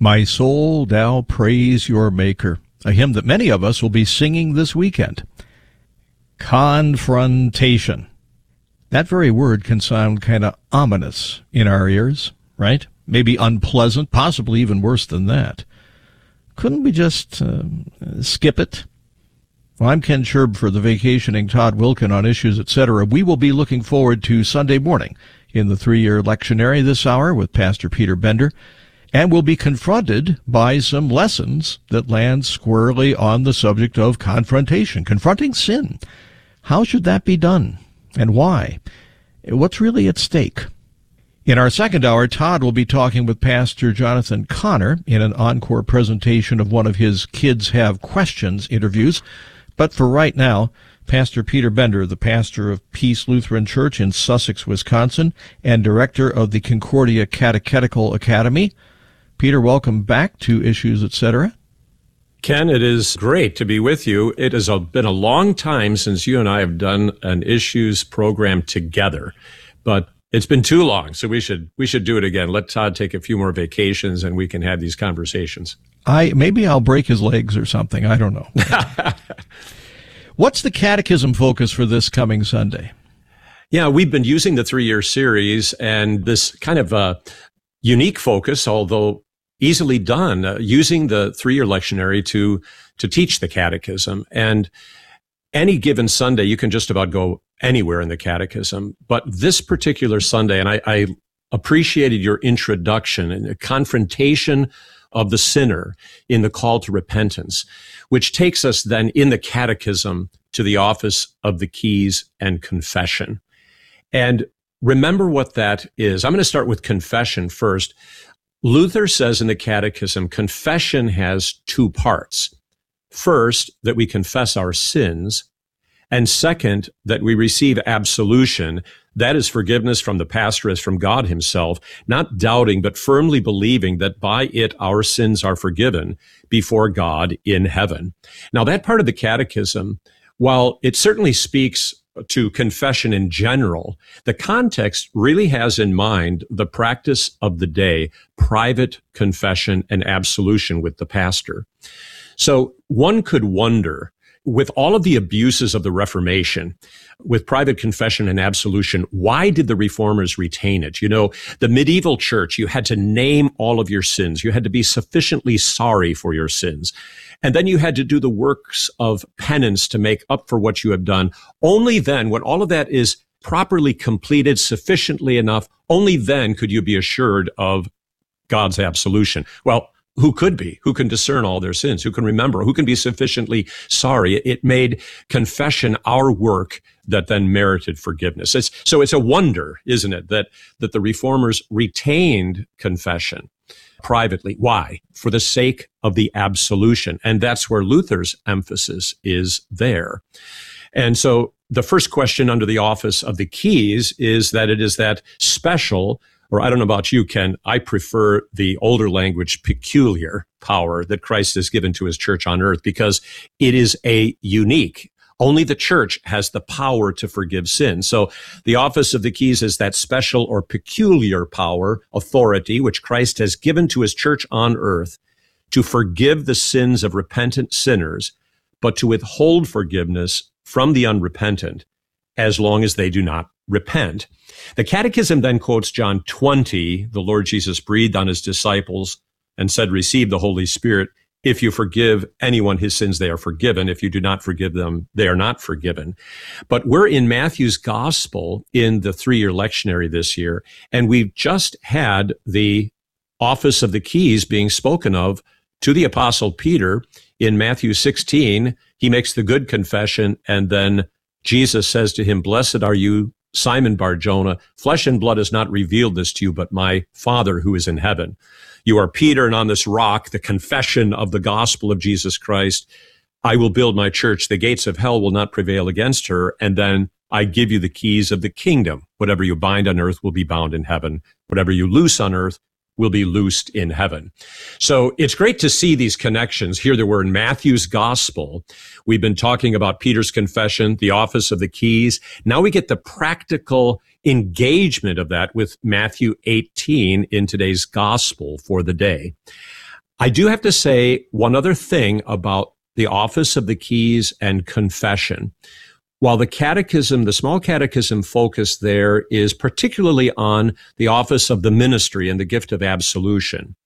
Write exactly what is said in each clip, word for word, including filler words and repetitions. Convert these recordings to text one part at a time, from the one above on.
My soul, thou praise your Maker, a hymn that many of us will be singing this weekend. Confrontation. That very word can sound kind of ominous in our ears, right? Maybe unpleasant, possibly even worse than that. Couldn't we just uh, skip it? Well, I'm Ken Sherb for the vacationing Todd Wilken on Issues, et cetera. We will be looking forward to Sunday morning in the three-year lectionary this hour with Pastor Peter Bender, and we'll be confronted by some lessons that land squarely on the subject of confrontation, confronting sin. How should that be done, and why? What's really at stake? In our second hour, Todd will be talking with Pastor Jonathan Connor in an encore presentation of one of his Kids Have Questions interviews. But for right now, Pastor Peter Bender, the pastor of Peace Lutheran Church in Sussex, Wisconsin, and director of the Concordia Catechetical Academy. Peter, welcome back to Issues, et cetera. Ken, it is great to be with you. It has been a long time since you and I have done an Issues program together, but it's been too long, so we should we should do it again. Let Todd take a few more vacations, and we can have these conversations. I maybe I'll break his legs or something. I don't know. What's the catechism focus for this coming Sunday? Yeah, we've been using the three-year series, and this kind of uh, unique focus, although easily done, uh, using the three-year lectionary to to teach the catechism. And any given Sunday, you can just about go anywhere in the catechism. But this particular Sunday, and I, I appreciated your introduction and the confrontation of the sinner in the call to repentance, which takes us then in the catechism to the office of the keys and confession. And remember what that is. I'm going to start with confession first. Luther says in the catechism, confession has two parts. First, that we confess our sins, and second, that we receive absolution. That is forgiveness from the pastor as from God himself, not doubting, but firmly believing that by it our sins are forgiven before God in heaven. Now, that part of the catechism, while it certainly speaks to confession in general, the context really has in mind the practice of the day, private confession and absolution with the pastor. So one could wonder, with all of the abuses of the Reformation, with private confession and absolution, why did the Reformers retain it? You know, the medieval church, you had to name all of your sins. You had to be sufficiently sorry for your sins. And then you had to do the works of penance to make up for what you have done. Only then, when all of that is properly completed sufficiently enough, only then could you be assured of God's absolution. Well, who could be? Who can discern all their sins? Who can remember? Who can be sufficiently sorry? It made confession our work that then merited forgiveness. It's, so it's a wonder, isn't it, that, that the Reformers retained confession privately. Why? For the sake of the absolution. And that's where Luther's emphasis is there. And so the first question under the office of the keys is that it is that special, or I don't know about you, Ken, I prefer the older language, peculiar power that Christ has given to his church on earth, because it is a unique, only the church has the power to forgive sin. So the office of the keys is that special or peculiar power, authority, which Christ has given to his church on earth to forgive the sins of repentant sinners, but to withhold forgiveness from the unrepentant as long as they do not repent. The Catechism then quotes John twenty, the Lord Jesus breathed on his disciples and said, receive the Holy Spirit. If you forgive anyone his sins, they are forgiven. If you do not forgive them, they are not forgiven. But we're in Matthew's gospel in the three-year lectionary this year, and we've just had the office of the keys being spoken of to the Apostle Peter in Matthew sixteen. He makes the good confession, and then Jesus says to him, blessed are you, Simon Bar-Jonah, flesh and blood has not revealed this to you, but my Father who is in heaven. You are Peter, and on this rock, the confession of the gospel of Jesus Christ, I will build my church. The gates of hell will not prevail against her. And then I give you the keys of the kingdom. Whatever you bind on earth will be bound in heaven. Whatever you loose on earth will be loosed in heaven. So it's great to see these connections. Here they were in Matthew's gospel. We've been talking about Peter's confession, the office of the keys. Now we get the practical engagement of that with Matthew eighteen in today's gospel for the day. I do have to say one other thing about the office of the keys and confession. While the catechism, the small catechism focus there is particularly on the office of the ministry and the gift of absolution,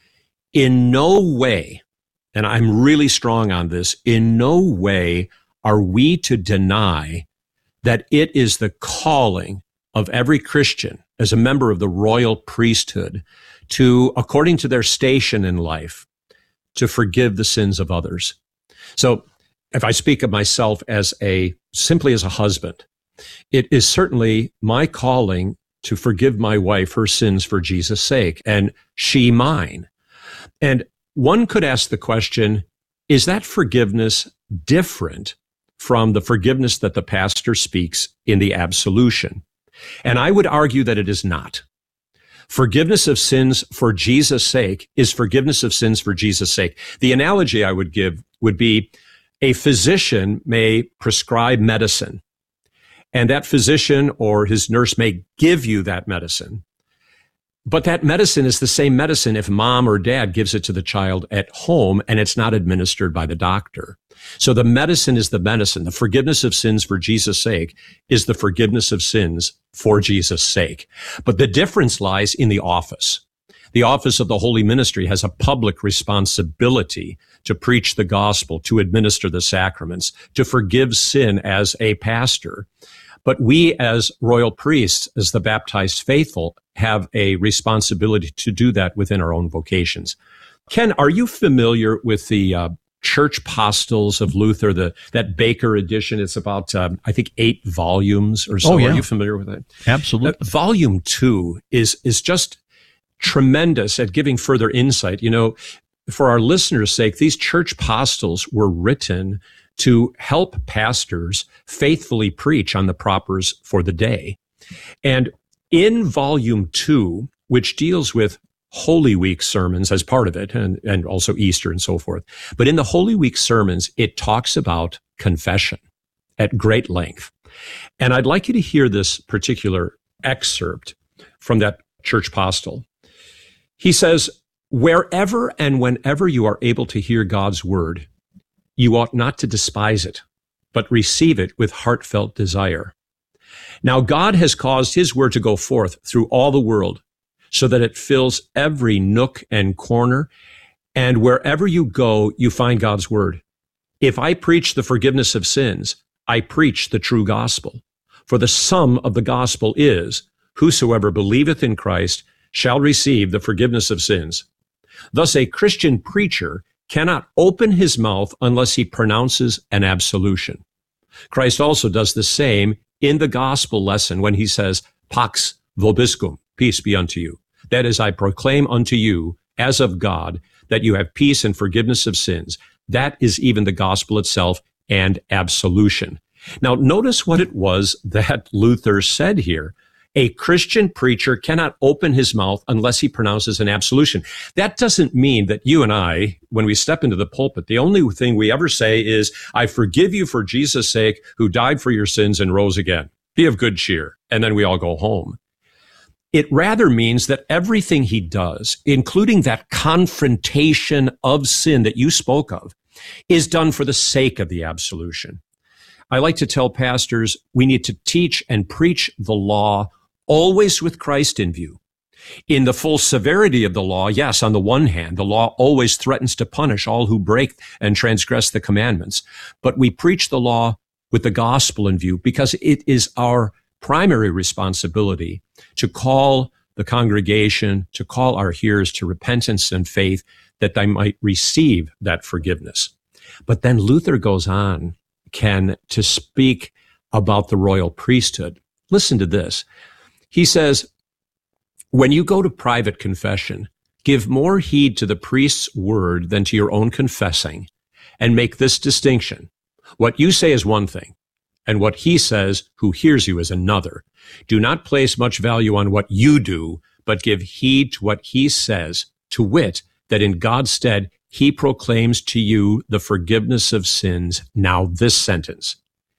in no way, and I'm really strong on this, in no way are we to deny that it is the calling of every Christian as a member of the royal priesthood to, according to their station in life, to forgive the sins of others. So if I speak of myself as a, simply as a husband, it is certainly my calling to forgive my wife her sins for Jesus' sake, and she mine. And one could ask the question, is that forgiveness different from the forgiveness that the pastor speaks in the absolution? And I would argue that it is not. Forgiveness of sins for Jesus' sake is forgiveness of sins for Jesus' sake. The analogy I would give would be a physician may prescribe medicine, and that physician or his nurse may give you that medicine. But that medicine is the same medicine if mom or dad gives it to the child at home and it's not administered by the doctor. So the medicine is the medicine. The forgiveness of sins for Jesus' sake is the forgiveness of sins for Jesus' sake. But the difference lies in the office. The office of the holy ministry has a public responsibility to preach the gospel, to administer the sacraments, to forgive sin as a pastor. But we as royal priests, as the baptized faithful, have a responsibility to do that within our own vocations. Ken, are you familiar with the uh, Church Postils of Luther, the that Baker edition? It's about, um, I think, eight volumes or so. Oh, yeah. Are you familiar with it? Absolutely. Uh, volume two is is just tremendous at giving further insight. You know, for our listeners' sake, these Church Postils were written to help pastors faithfully preach on the propers for the day. And in volume two, which deals with Holy Week sermons as part of it, and, and also Easter and so forth, but in the Holy Week sermons, it talks about confession at great length. And I'd like you to hear this particular excerpt from that Church Postil. He says, "Wherever and whenever you are able to hear God's word, you ought not to despise it, but receive it with heartfelt desire. Now God has caused his word to go forth through all the world, so that it fills every nook and corner, and wherever you go, you find God's word. If I preach the forgiveness of sins, I preach the true gospel. For the sum of the gospel is, whosoever believeth in Christ shall receive the forgiveness of sins. Thus a Christian preacher cannot open his mouth unless he pronounces an absolution. Christ also does the same in the gospel lesson when he says, Pax vobiscum, peace be unto you. That is, I proclaim unto you, as of God, that you have peace and forgiveness of sins. That is even the gospel itself and absolution." Now, notice what it was that Luther said here. A Christian preacher cannot open his mouth unless he pronounces an absolution. That doesn't mean that you and I, when we step into the pulpit, the only thing we ever say is, I forgive you for Jesus' sake, who died for your sins and rose again. Be of good cheer. And then we all go home. It rather means that everything he does, including that confrontation of sin that you spoke of, is done for the sake of the absolution. I like to tell pastors we need to teach and preach the law always with Christ in view. In the full severity of the law, yes, on the one hand, the law always threatens to punish all who break and transgress the commandments. But we preach the law with the gospel in view because it is our primary responsibility to call the congregation, to call our hearers to repentance and faith that they might receive that forgiveness. But then Luther goes on, Ken, to speak about the royal priesthood. Listen to this. He says, when you go to private confession, give more heed to the priest's word than to your own confessing, and make this distinction. What you say is one thing, and what he says who hears you is another. Do not place much value on what you do, but give heed to what he says, to wit, that in God's stead he proclaims to you the forgiveness of sins. Now this sentence,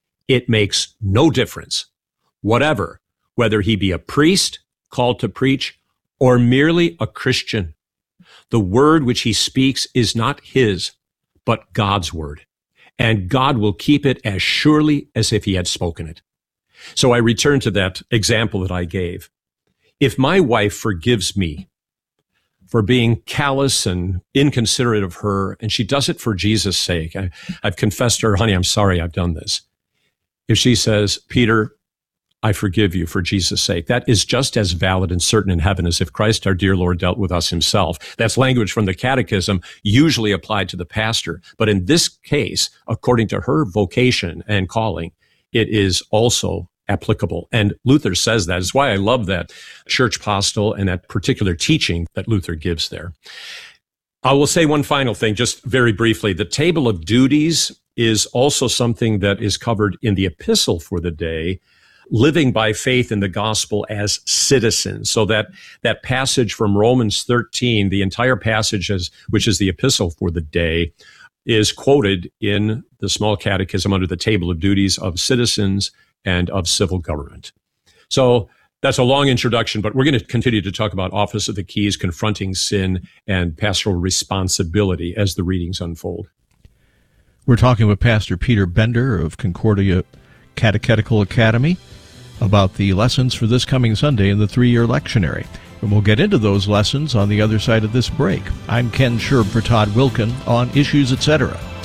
it makes no difference, whatever, whether he be a priest called to preach or merely a Christian. The word which he speaks is not his, but God's word. And God will keep it as surely as if he had spoken it. So I return to that example that I gave. If my wife forgives me for being callous and inconsiderate of her, and she does it for Jesus' sake, I, I've confessed to her, honey, I'm sorry I've done this. If she says, Peter, I forgive you for Jesus' sake, that is just as valid and certain in heaven as if Christ our dear Lord dealt with us himself. That's language from the Catechism, usually applied to the pastor. But in this case, according to her vocation and calling, it is also applicable. And Luther says that. It's why I love that church postil and that particular teaching that Luther gives there. I will say one final thing, just very briefly. The table of duties is also something that is covered in the epistle for the day, living by faith in the gospel as citizens. So that, that passage from Romans thirteen, the entire passage, is, which is the epistle for the day, is quoted in the Small Catechism under the table of duties of citizens and of civil government. So that's a long introduction, but we're going to continue to talk about Office of the Keys, confronting sin, and pastoral responsibility as the readings unfold. We're talking with Pastor Peter Bender of Concordia Catechetical Academy about the lessons for this coming Sunday in the three-year lectionary. And we'll get into those lessons on the other side of this break. I'm Ken Sherb for Todd Wilkin on Issues, et cetera.